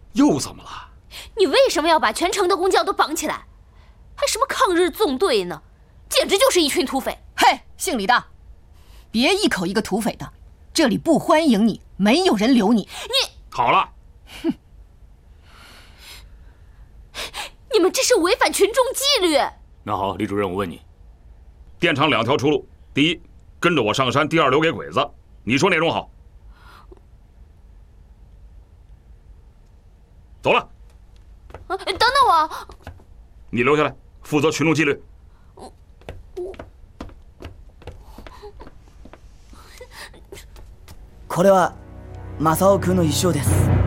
又怎么了？ 你为什么要把全城的工匠都绑起来？还什么抗日纵队呢？简直就是一群土匪！ 嘿，姓李的，别一口一个土匪的，这里不欢迎你，没有人留你。 你好了， 哼！ 你们这是违反群众纪律。 那好，李主任，我问你，电厂2条出路：第一，跟着我上山；第二，留给鬼子。你说哪种好？走了。 等等我。 你留下来，负责群众纪律。 これは正雄君の衣装です。